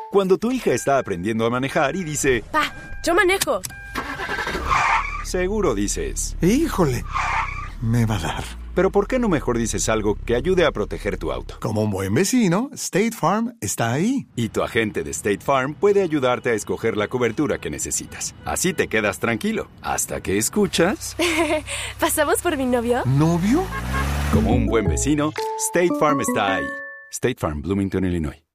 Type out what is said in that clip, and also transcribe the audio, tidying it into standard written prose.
Cuando tu hija está aprendiendo a manejar y dice, ¡Pa! ¡Yo manejo! Seguro dices, ¡híjole! Me va a dar. pero ¿por qué no mejor dices algo que ayude a proteger tu auto? Como un buen vecino, State Farm está ahí. Y tu agente de State Farm puede ayudarte a escoger la cobertura que necesitas. Así te quedas tranquilo, hasta que escuchas... ¿Pasamos por mi novio? ¿Novio? Como un buen vecino, State Farm está ahí. State Farm, Bloomington, Illinois.